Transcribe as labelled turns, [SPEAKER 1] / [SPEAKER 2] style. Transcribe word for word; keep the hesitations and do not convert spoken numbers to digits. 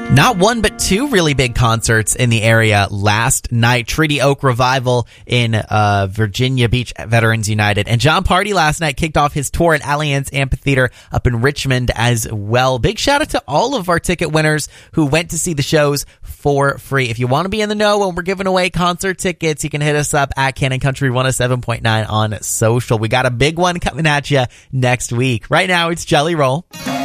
[SPEAKER 1] Not one, but two really big concerts in the area last night. Treaty Oak Revival in uh, Virginia Beach Veterans United. And John Party last night kicked off his tour at Allianz Amphitheater up in Richmond as well. Big shout out to all of our ticket winners who went to see the shows for free. If you want to be in the know when we're giving away concert tickets, you can hit us up at Cannon Country one oh seven point nine on social. We got a big one coming at you next week. Right now, it's Jelly Roll.